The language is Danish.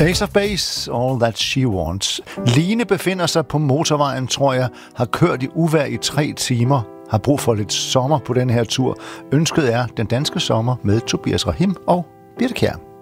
Ace of Base, All That She Wants. Line befinder sig på motorvejen, tror jeg, har kørt i uvejr i 3 timer, har brug for lidt sommer på den her tur. Ønsket er den danske sommer med Tobias Rahim og Birthe Kjær.